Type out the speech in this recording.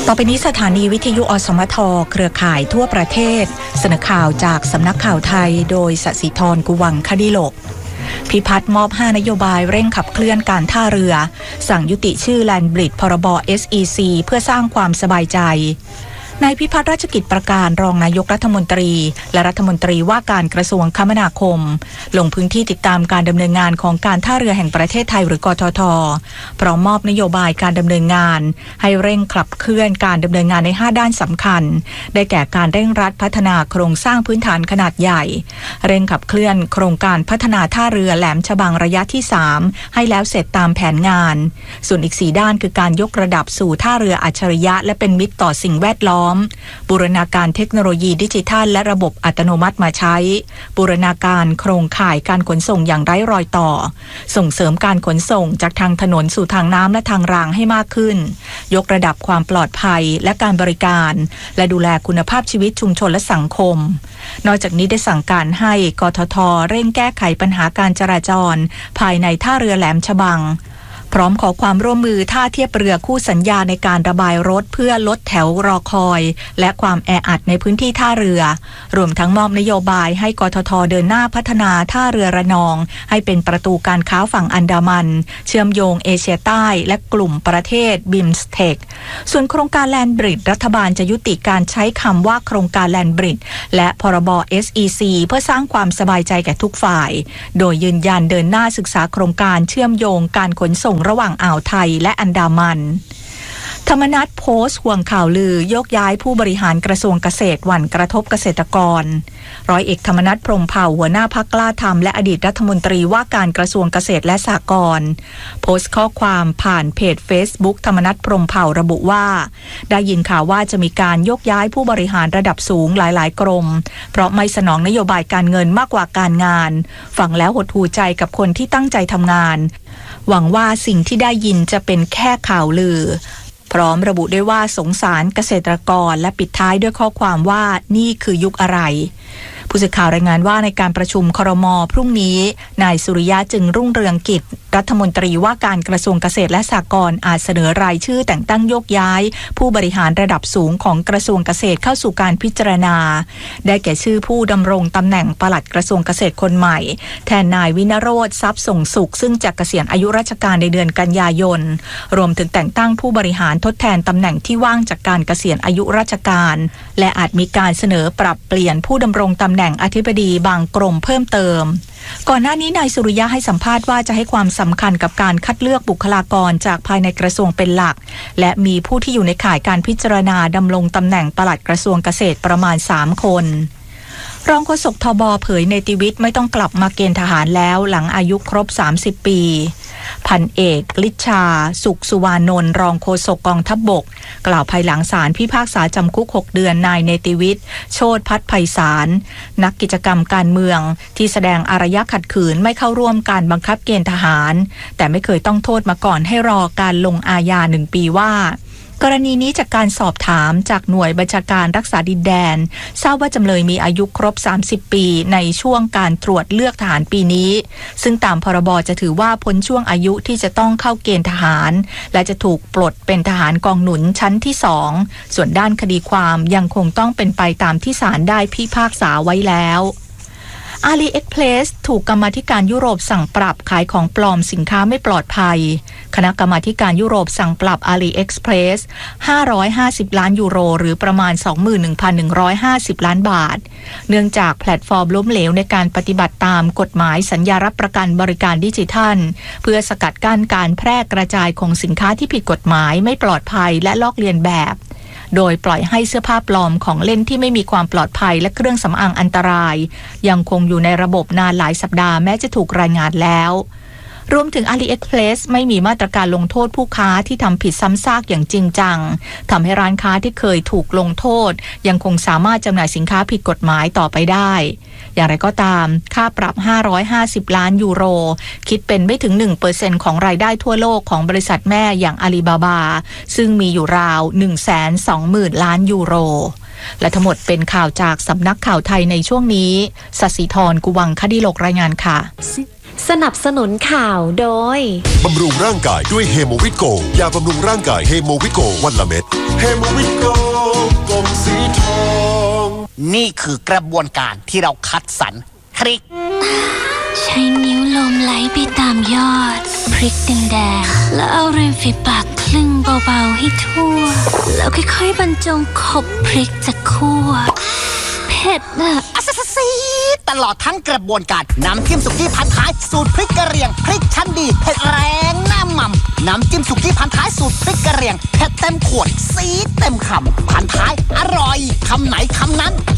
ต่อไปนี้สถานีวิทยุอสมทเครือข่ายทั่วประเทศเสนอข่าวจากสำนักข่าวไทยโดยสศิธร กุวังคดิโลกพิพัฒน์มอบ5นโยบายเร่งขับเคลื่อนการท่าเรือสั่งยุติชื่อแลนด์บริดจ์พรบ SEC เพื่อสร้างความสบายใจนายพิพัฒน์ราชกิจประการรองนายกรัฐมนตรีและรัฐมนตรีว่าการกระทรวงคมนาคมลงพื้นที่ติดตามการดำเนินงานของการท่าเรือแห่งประเทศไทยหรือกทท.พร้อมมอบนโยบายการดำเนินงานให้เร่งขับเคลื่อนการดำเนินงานใน5ด้านสำคัญได้แก่การเร่งรัดพัฒนาโครงสร้างพื้นฐานขนาดใหญ่เร่งขับเคลื่อนโครงการพัฒนาท่าเรือแหลมฉบังระยะที่3ให้แล้วเสร็จตามแผนงานส่วนอีก4ด้านคือการยกระดับสู่ท่าเรืออัจฉริยะและเป็นมิตรต่อสิ่งแวดล้อมบูรณาการเทคโนโลยีดิจิทัลและระบบอัตโนมัติมาใช้บูรณาการโครงข่ายการขนส่งอย่างไร้รอยต่อส่งเสริมการขนส่งจากทางถนนสู่ทางน้ำและทางรางให้มากขึ้นยกระดับความปลอดภัยและการบริการและดูแลคุณภาพชีวิตชุมชนและสังคมนอกจากนี้ได้สั่งการให้กทท.เร่งแก้ไขปัญหาการจราจรภายในท่าเรือแหลมฉบังพร้อมขอความร่วมมือท่าเทียบเรือคู่สัญญาในการระบายรถเพื่อลดแถวรอคอยและความแออัดในพื้นที่ท่าเรือรวมทั้งมอบนโยบายให้กทท.เดินหน้าพัฒนาท่าเรือระนองให้เป็นประตูการค้าฝั่งอันดามันเชื่อมโยงเอเชียใต้และกลุ่มประเทศบิมสเทคส่วนโครงการแลนด์บริดจ์รัฐบาลจะยุติการใช้คำว่าโครงการแลนด์บริดจ์และพรบ SEC เพื่อสร้างความสบายใจแก่ทุกฝ่ายโดยยืนยันเดินหน้าศึกษาโครงการเชื่อมโยงการขนส่งระหว่างอ่าวไทยและอันดามันธรรมนัสโพสต์ห่วงข่าวลือโยกย้ายผู้บริหารกระทรวงเกษตรหวั่นกระทบเกษตรกรร้อยเอกธรรมนัสพรหมเผ่าหัวหน้าพรรคกล้าธรรมและอดีตรัฐมนตรีว่าการกระทรวงเกษตรและสหกรณ์โพสต์ข้อความผ่านเพจ Facebook ธรรมนัสพรหมเผ่าระบุว่าได้ยินข่าวว่าจะมีการโยกย้ายผู้บริหารระดับสูงหลายๆกรมเพราะไม่สนองนโยบายการเงินมากกว่าการงานฟังแล้วหดหู่ใจกับคนที่ตั้งใจทำงานหวังว่าสิ่งที่ได้ยินจะเป็นแค่ข่าวลือพร้อมระบุด้วยว่าสงสารเกษตรกรและปิดท้ายด้วยข้อความว่านี่คือยุคอะไรผู้สื่อข่าวรายงานว่าในการประชุมครม.พรุ่งนี้นายสุริยะจึงรุ่งเรืองกิจรัฐมนตรีว่าการกระทรวงเกษตรและสหกรณ์อาจเสนอรายชื่อแต่งตั้งโยกย้ายผู้บริหารระดับสูงของกระทรวงเกษตรเข้าสู่การพิจารณาได้แก่ชื่อผู้ดำรงตำแหน่งปลัดกระทรวงเกษตรคนใหม่แทนนายวินโรจน์ทรัพย์ส่งสุขซึ่งจะเกษียณอายุราชการในเดือนกันยายนรวมถึงแต่งตั้งผู้บริหารทดแทนตำแหน่งที่ว่างจากการเกษียณอายุราชการและอาจมีการเสนอปรับเปลี่ยนผู้ดำรงตำแหน่งอธิบดีบางกรมเพิ่มเติมก่อนหน้านี้นายสุริยะให้สัมภาษณ์ว่าจะให้ความสำคัญกับการคัดเลือกบุคลากรจากภายในกระทรวงเป็นหลักและมีผู้ที่อยู่ในข่ายการพิจารณาดำรงตำแหน่งปลัดกระทรวงเกษตรประมาณ3คนรองโฆษกทบ.เผยในติวิตไม่ต้องกลับมาเกณฑ์ทหารแล้วหลังอายุครบ30ปีพันเอกฤทธาสุขสุวานนท์รองโฆษกกองทัพบกกล่าวภายหลังศาลพิพากษาจำคุก6เดือนนายเนติวิทย์โชติพัฒน์ไพศาลนักกิจกรรมการเมืองที่แสดงอารยะขัดขืนไม่เข้าร่วมการบังคับเกณฑ์ทหารแต่ไม่เคยต้องโทษมาก่อนให้รอการลงอาญา1 ปีว่ากรณีนี้จากการสอบถามจากหน่วยบัญชาการรักษาดินแดนทราบว่าจำเลยมีอายุครบ30ปีในช่วงการตรวจเลือกทหารปีนี้ซึ่งตามพรบจะถือว่าพ้นช่วงอายุที่จะต้องเข้าเกณฑ์ทหารและจะถูกปลดเป็นทหารกองหนุนชั้นที่2ส่วนด้านคดีความยังคงต้องเป็นไปตามที่ศาลได้พิพากษาไว้แล้วAliExpress ถูกกรรมาธิการยุโรปสั่งปรับขายของปลอมสินค้าไม่ปลอดภัยคณะกรรมาธิการยุโรปสั่งปรับ AliExpress 550 ล้านยูโรหรือประมาณ 21,150 ล้านบาทเนื่องจากแพลตฟอร์มล้มเหลวในการปฏิบัติตามกฎหมายสัญญารับประกันบริการดิจิทัลเพื่อสกัดกั้นการแพร่กระจายของสินค้าที่ผิดกฎหมายไม่ปลอดภัยและลอกเลียนแบบโดยปล่อยให้เสื้อผ้าปลอมของเล่นที่ไม่มีความปลอดภัยและเครื่องสำอางอันตรายยังคงอยู่ในระบบนานหลายสัปดาห์แม้จะถูกรายงานแล้วรวมถึง AliExpress ไม่มีมาตรการลงโทษผู้ค้าที่ทำผิดซ้ำซากอย่างจริงจังทำให้ร้านค้าที่เคยถูกลงโทษยังคงสามารถจำหน่ายสินค้าผิดกฎหมายต่อไปได้อย่างไรก็ตามค่าปรับ550 ล้านยูโรคิดเป็นไม่ถึง 1% ของรายได้ทั่วโลกของบริษัทแม่อย่างอาลีบาบาซึ่งมีอยู่ราว 120,000 ล้านยูโรและทั้งหมดเป็นข่าวจากสำนักข่าวไทยในช่วงนี้สศิธร กุวังคดิโลกรายงานค่ะสนับสนุนข่าวโดยบำรุงร่างกายด้วยเฮโมวิโกยาบำรุงร่างกายเฮโมวิโกวันละเม็ดเฮโมวิโกกลมสีทองนี่คือกระบวนการที่เราคัดสรรพริกใช้นิ้วลมไหลไปตามยอดพริกแดงๆแล้วเอาริมฝีปากคลึงเบาๆให้ทั่วแล้วค่อยๆบรรจงขบพริกจากคั่วเผ็ดอะซีตลอดทั้งกระบวนการน้ำจิ้มสุกี้พันท้ายสูตรพริกกระเหรี่ยงพริกชั้นดีเผ็ดแรงน้ำมันน้ำจิ้มสุกี้พันท้ายสูตรพริกกระเหรี่ยงเผ็ดเต็มขวดซีดเต็มคำพันท้ายอร่อยคำไหนคำนั้น